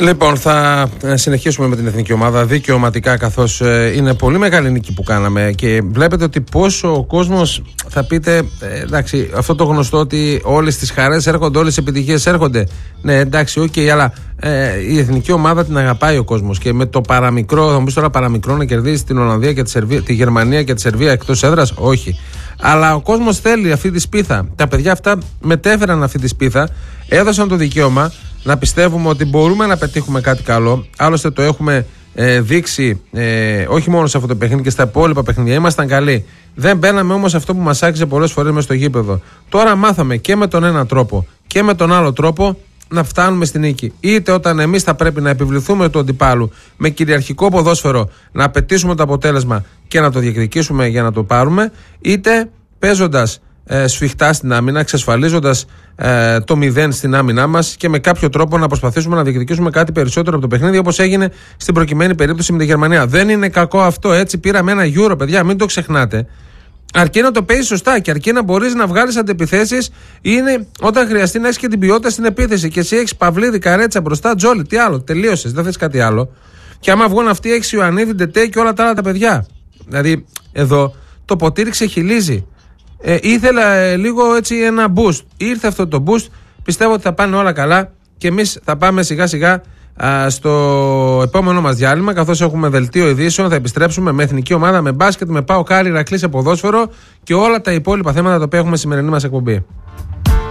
Λοιπόν, θα συνεχίσουμε με την εθνική ομάδα δικαιωματικά, καθώς είναι πολύ μεγάλη νίκη που κάναμε και βλέπετε ότι πόσο ο κόσμος, θα πείτε, εντάξει, αυτό το γνωστό ότι όλες τις χαρές έρχονται, όλες τις επιτυχίες έρχονται. Ναι, εντάξει, okay, αλλά η εθνική ομάδα την αγαπάει ο κόσμος και με το παραμικρό, θα μου πεις τώρα παραμικρό να κερδίσει την Ολλανδία και τη Γερμανία και τη Σερβία εκτός έδρας, όχι. Αλλά ο κόσμος θέλει αυτή τη σπίθα. Τα παιδιά αυτά μετέφεραν αυτή τη σπίθα, έδωσαν το δικαίωμα να πιστεύουμε ότι μπορούμε να πετύχουμε κάτι καλό. Άλλωστε το έχουμε δείξει όχι μόνο σε αυτό το παιχνίδι και στα υπόλοιπα παιχνίδια. Ήμασταν καλοί. Δεν μπαίναμε όμως αυτό που μας άξιζε πολλές φορές μες στο γήπεδο. Τώρα μάθαμε και με τον ένα τρόπο και με τον άλλο τρόπο να φτάνουμε στη νίκη. Είτε όταν εμείς θα πρέπει να επιβληθούμε του αντιπάλου με κυριαρχικό ποδόσφαιρο, να απαιτήσουμε το αποτέλεσμα και να το διεκδικήσουμε για να το πάρουμε, είτε παίζοντας σφιχτά στην άμυνα, εξασφαλίζοντας το 0 στην άμυνά μας και με κάποιο τρόπο να προσπαθήσουμε να διεκδικήσουμε κάτι περισσότερο από το παιχνίδι, όπως έγινε στην προκειμένη περίπτωση με τη Γερμανία. Δεν είναι κακό αυτό, έτσι πήραμε ένα Euro, παιδιά, μην το ξεχνάτε. Αρκεί να το παίζεις σωστά και αρκεί να μπορείς να βγάλεις αντεπιθέσεις, είναι όταν χρειαστεί να έχεις και την ποιότητα στην επίθεση. Και εσύ έχεις Παυλίδη, Καρέτσα μπροστά, Τζόλι, τι άλλο, τελείωσες, δεν θες κάτι άλλο. Και άμα βγουν αυτοί, έχεις Ιωαννίδη, Ντετέ και όλα τα άλλα τα παιδιά. Δηλαδή εδώ το ποτήρι ξεχυλίζει. Ήθελα λίγο έτσι ένα boost. Ήρθε αυτό το boost. Πιστεύω ότι θα πάνε όλα καλά και εμείς θα πάμε σιγά σιγά στο επόμενο μας διάλειμμα, καθώς έχουμε δελτίο ειδήσεων. Θα επιστρέψουμε με εθνική ομάδα, με μπάσκετ, με ΠΑΟΚ Ηρακλή σε ποδόσφαιρο και όλα τα υπόλοιπα θέματα τα οποία έχουμε σημερινή μας εκπομπή.